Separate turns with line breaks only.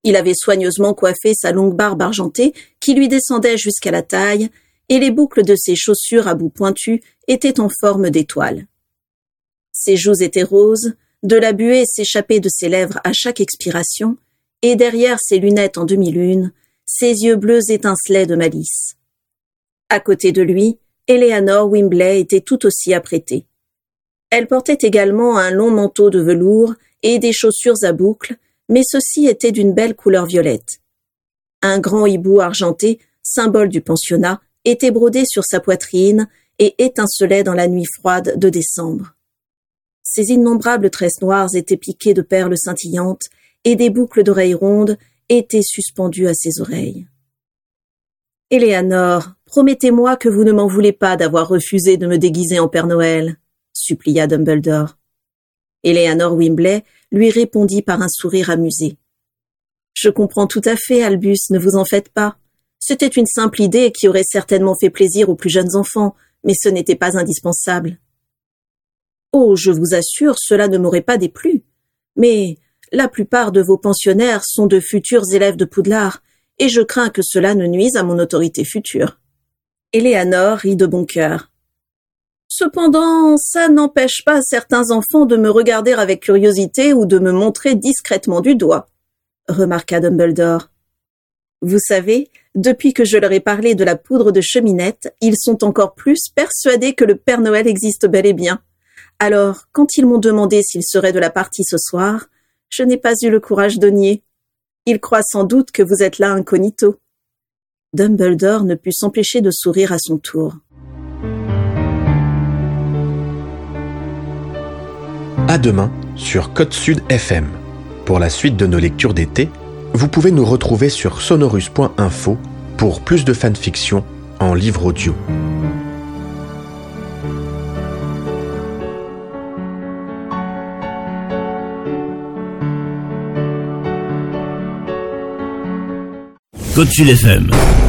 Il avait soigneusement coiffé sa longue barbe argentée qui lui descendait jusqu'à la taille, et les boucles de ses chaussures à bout pointu étaient en forme d'étoiles. Ses joues étaient roses, de la buée s'échappait de ses lèvres à chaque expiration, et derrière ses lunettes en demi-lune, ses yeux bleus étincelaient de malice. À côté de lui, Eleanor Wimbley était tout aussi apprêtée. Elle portait également un long manteau de velours et des chaussures à boucles, mais ceux-ci étaient d'une belle couleur violette. Un grand hibou argenté, symbole du pensionnat, était brodé sur sa poitrine et étincelait dans la nuit froide de décembre. Ses innombrables tresses noires étaient piquées de perles scintillantes et des boucles d'oreilles rondes étaient suspendues à ses oreilles. « Eleanor, promettez-moi que vous ne m'en voulez pas d'avoir refusé de me déguiser en Père Noël, » supplia Dumbledore. Eleanor Wimbley lui répondit par un sourire amusé. « Je comprends tout à fait, Albus, ne vous en faites pas. C'était une simple idée qui aurait certainement fait plaisir aux plus jeunes enfants, mais ce n'était pas indispensable. »« Oh, je vous assure, cela ne m'aurait pas déplu. Mais la plupart de vos pensionnaires sont de futurs élèves de Poudlard, et je crains que cela ne nuise à mon autorité future. » Eleanor rit de bon cœur. « Cependant, ça n'empêche pas certains enfants de me regarder avec curiosité ou de me montrer discrètement du doigt, » remarqua Dumbledore. « Vous savez, depuis que je leur ai parlé de la poudre de cheminette, ils sont encore plus persuadés que le Père Noël existe bel et bien. Alors, quand ils m'ont demandé s'ils seraient de la partie ce soir, je n'ai pas eu le courage de nier. Ils croient sans doute que vous êtes là incognito. » Dumbledore ne put s'empêcher de sourire à son tour.
À demain sur Côte Sud FM. Pour la suite de nos lectures d'été, vous pouvez nous retrouver sur sonorus.info pour plus de fanfiction en livre audio.
Côte Sud FM.